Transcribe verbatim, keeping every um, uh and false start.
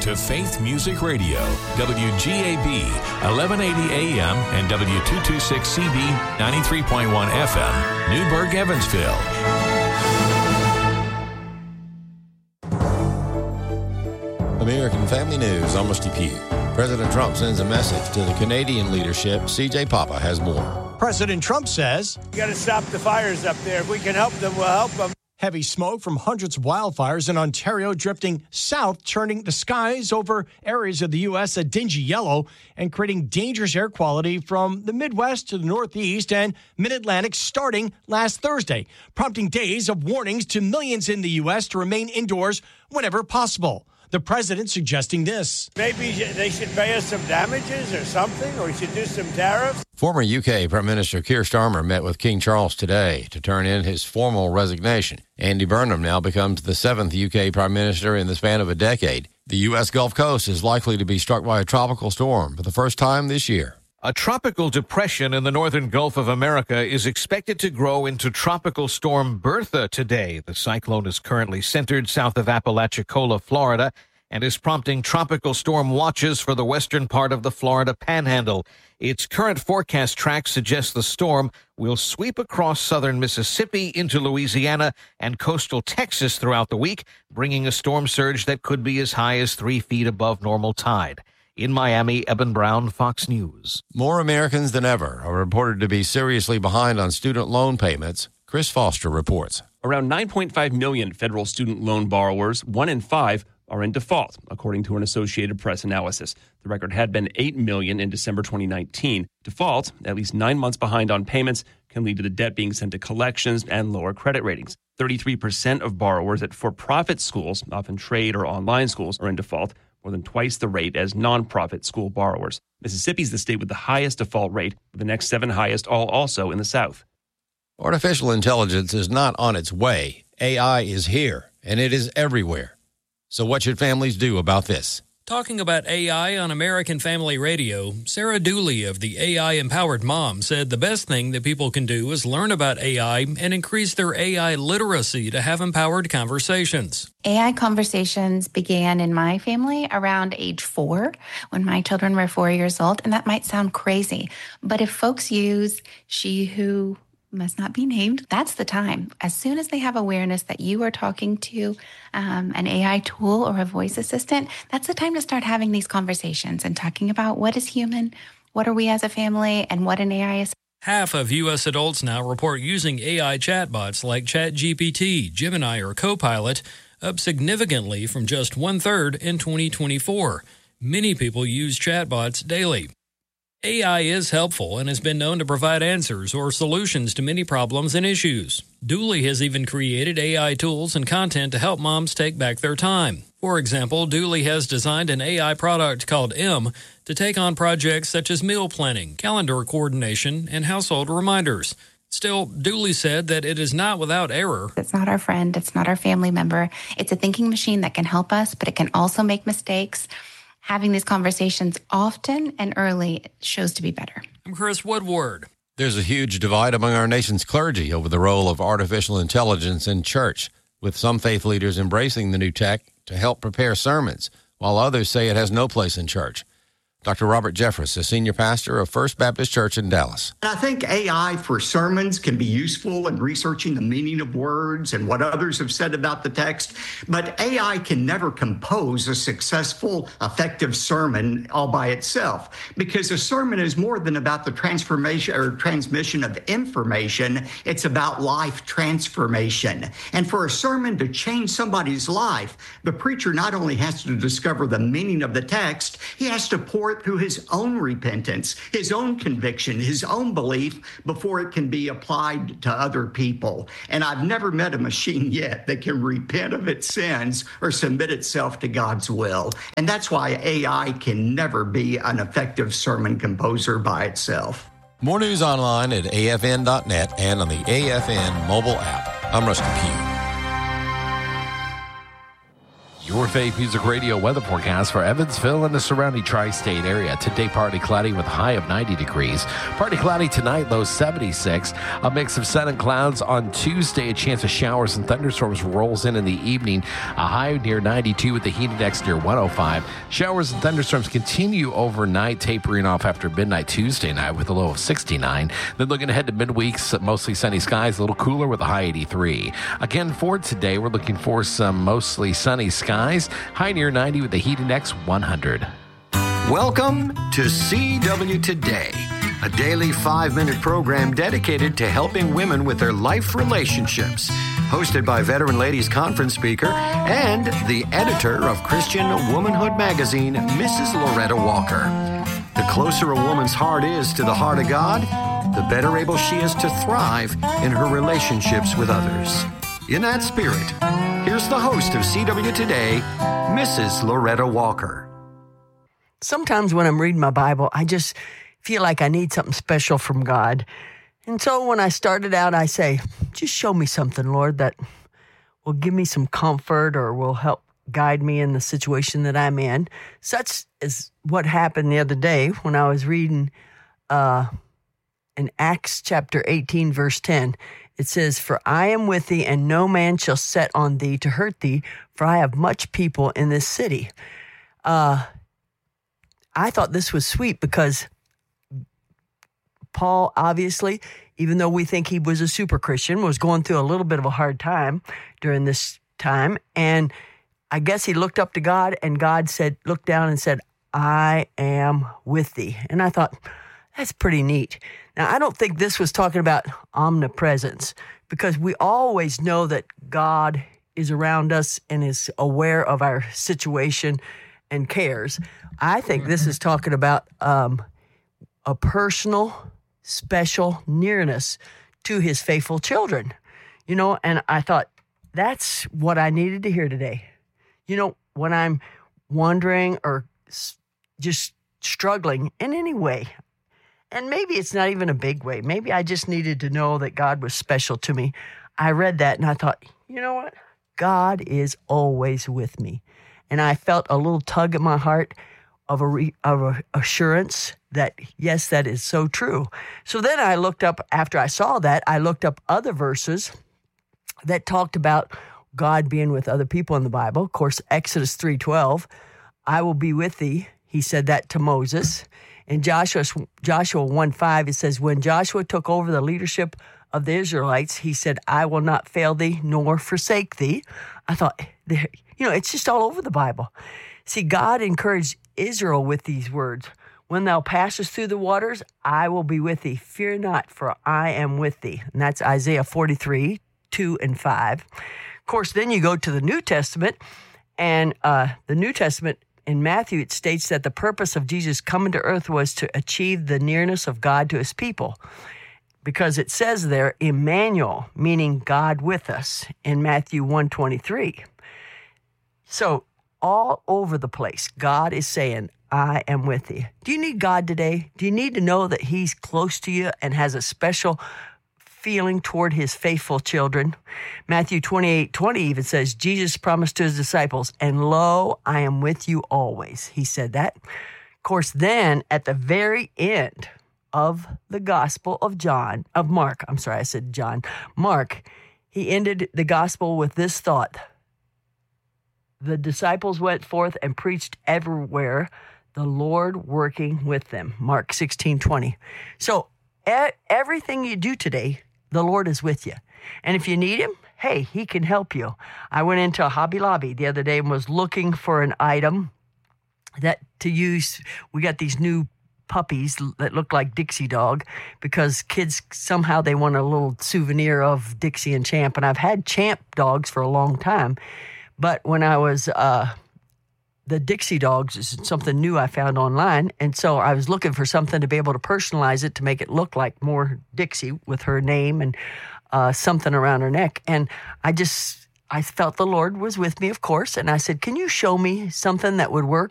to Faith Music Radio, W G A B, eleven eighty A M and W two twenty-six C B, ninety-three point one F M, Newburgh, Evansville. American Family News, I'm Rusty Pugh. President Trump sends a message to the Canadian leadership. C J Papa has more. President Trump says, "You got to stop the fires up there. If we can help them, we'll help them." Heavy smoke from hundreds of wildfires in Ontario drifting south, turning the skies over areas of the U S a dingy yellow and creating dangerous air quality from the Midwest to the Northeast and Mid-Atlantic starting last Thursday, prompting days of warnings to millions in the U S to remain indoors whenever possible. The president suggesting this. Maybe they should pay us some damages or something, or we should do some tariffs. Former U K Prime Minister Keir Starmer met with King Charles today to turn in his formal resignation. Andy Burnham now becomes the seventh U K Prime Minister in the span of a decade. The U S Gulf Coast is likely to be struck by a tropical storm for the first time this year. A tropical depression in the northern Gulf of America is expected to grow into Tropical Storm Bertha today. The cyclone is currently centered south of Apalachicola, Florida, and is prompting tropical storm watches for the western part of the Florida Panhandle. Its current forecast track suggests the storm will sweep across southern Mississippi into Louisiana and coastal Texas throughout the week, bringing a storm surge that could be as high as three feet above normal tide. In Miami, Eben Brown, Fox News. More Americans than ever are reported to be seriously behind on student loan payments. Chris Foster reports. Around nine point five million federal student loan borrowers, one in five, are in default, according to an Associated Press analysis. The record had been eight million in December twenty nineteen. Default, at least nine months behind on payments, can lead to the debt being sent to collections and lower credit ratings. thirty-three percent of borrowers at for-profit schools, often trade or online schools, are in default, more than twice the rate as nonprofit school borrowers. Mississippi is the state with the highest default rate, with the next seven highest, all also in the South. Artificial intelligence is not on its way. A I is here, and it is everywhere. So what should families do about this? Talking about A I on American Family Radio, Sarah Dooley of the A I Empowered Mom said the best thing that people can do is learn about A I and increase their A I literacy to have empowered conversations. A I conversations began in my family around age four, when my children were four years old, and that might sound crazy, but if folks use she who must not be named, that's the time. As soon as they have awareness that you are talking to um, an A I tool or a voice assistant, that's the time to start having these conversations and talking about what is human, what are we as a family, and what an A I is. Half of U S adults now report using A I chatbots like ChatGPT, Gemini, or Copilot, up significantly from just one-third in twenty twenty-four. Many people use chatbots daily. A I is helpful and has been known to provide answers or solutions to many problems and issues. Dooley has even created A I tools and content to help moms take back their time. For example, Dooley has designed an A I product called M to take on projects such as meal planning, calendar coordination, and household reminders. Still, Dooley said that it is not without error. It's not our friend. It's not our family member. It's a thinking machine that can help us, but it can also make mistakes. Having these conversations often and early shows to be better. I'm Chris Woodward. There's a huge divide among our nation's clergy over the role of artificial intelligence in church, with some faith leaders embracing the new tech to help prepare sermons, while others say it has no place in church. Doctor Robert Jeffress, a senior pastor of First Baptist Church in Dallas. I think A I for sermons can be useful in researching the meaning of words and what others have said about the text, but A I can never compose a successful, effective sermon all by itself, because a sermon is more than about the transformation or transmission of information. It's about life transformation. And for a sermon to change somebody's life, the preacher not only has to discover the meaning of the text, he has to pour through his own repentance, his own conviction, his own belief before it can be applied to other people. And I've never met a machine yet that can repent of its sins or submit itself to God's will. And that's why A I can never be an effective sermon composer by itself. More news online at A F N dot net and on the A F N mobile app. I'm Rusty Pugh. Your Faith Music Radio weather forecast for Evansville and the surrounding tri-state area. Today, partly cloudy with a high of ninety degrees. Partly cloudy tonight, low seventy-six. A mix of sun and clouds on Tuesday. A chance of showers and thunderstorms rolls in in the evening. A high near ninety-two with the heat index near one oh five. Showers and thunderstorms continue overnight, tapering off after midnight Tuesday night with a low of sixty-nine. Then looking ahead to midweek, mostly sunny skies, a little cooler with a high eighty-three. Again, for today, we're looking for some mostly sunny skies. High near ninety with the heat index one hundred. Welcome to C W Today, a daily five-minute program dedicated to helping women with their life relationships. Hosted by Veteran Ladies Conference speaker and the editor of Christian Womanhood magazine, Missus Loretta Walker. The closer a woman's heart is to the heart of God, the better able she is to thrive in her relationships with others. In that spirit, here's the host of C W Today, Missus Loretta Walker. Sometimes when I'm reading my Bible, I just feel like I need something special from God. And so when I started out, I say, just show me something, Lord, that will give me some comfort or will help guide me in the situation that I'm in. Such is what happened the other day when I was reading uh, in Acts chapter eighteen, verse ten. It says, "For I am with thee, and no man shall set on thee to hurt thee, for I have much people in this city." Uh, I thought this was sweet because Paul, obviously, even though we think he was a super Christian, was going through a little bit of a hard time during this time. And I guess he looked up to God, and God said, looked down and said, "I am with thee." And I thought, that's pretty neat. Now, I don't think this was talking about omnipresence, because we always know that God is around us and is aware of our situation and cares. I think this is talking about um, a personal, special nearness to his faithful children. You know, and I thought, that's what I needed to hear today. You know, when I'm wondering or just struggling in any way, and maybe it's not even a big way. Maybe I just needed to know that God was special to me. I read that and I thought, you know what? God is always with me. And I felt a little tug at my heart of a, re, of a assurance that, yes, that is so true. So then I looked up, after I saw that, I looked up other verses that talked about God being with other people in the Bible. Of course, Exodus three twelve, "I will be with thee." He said that to Moses. In Joshua, Joshua one five, it says, "When Joshua took over the leadership of the Israelites, he said, I will not fail thee nor forsake thee." I thought, you know, it's just all over the Bible. See, God encouraged Israel with these words. "When thou passest through the waters, I will be with thee. Fear not, for I am with thee." And that's Isaiah forty-three, two and five. Of course, then you go to the New Testament, and uh, the New Testament in Matthew, it states that the purpose of Jesus coming to earth was to achieve the nearness of God to his people. Because it says there, Emmanuel, meaning God with us, in Matthew one twenty-three. So all over the place, God is saying, I am with thee. Do you need God today? Do you need to know that he's close to you and has a special feeling toward his faithful children? Matthew twenty-eight twenty even says, Jesus promised to his disciples, "And lo, I am with you always." He said that. Of course, then at the very end of the Gospel of John, of Mark, I'm sorry, I said John, Mark, he ended the Gospel with this thought. The disciples went forth and preached everywhere, the Lord working with them. Mark sixteen twenty. So e- everything you do today, the Lord is with you. And if you need him, hey, he can help you. I went into a Hobby Lobby the other day and was looking for an item that to use. We got these new puppies that look like Dixie Dog because kids, somehow they want a little souvenir of Dixie and Champ. And I've had Champ dogs for a long time. But when I was, uh, the Dixie Dogs is something new I found online. And so I was looking for something to be able to personalize it to make it look like more Dixie with her name and uh, something around her neck. And I just, I felt the Lord was with me, of course. And I said, can you show me something that would work?